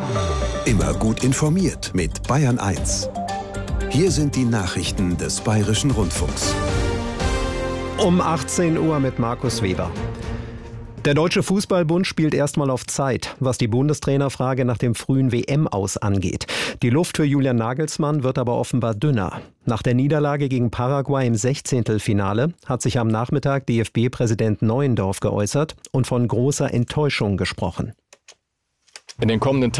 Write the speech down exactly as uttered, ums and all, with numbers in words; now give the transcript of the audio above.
Immer gut informiert mit Bayern eins. Hier sind die Nachrichten des Bayerischen Rundfunks. Um achtzehn Uhr mit Markus Weber. Der Deutsche Fußballbund spielt erstmal auf Zeit, was die Bundestrainerfrage nach dem frühen W M-Aus angeht. Die Luft für Julian Nagelsmann wird aber offenbar dünner. Nach der Niederlage gegen Paraguay im Sechzehntelfinale hat sich am Nachmittag D F B-Präsident Neuendorf geäußert und von großer Enttäuschung gesprochen. In den kommenden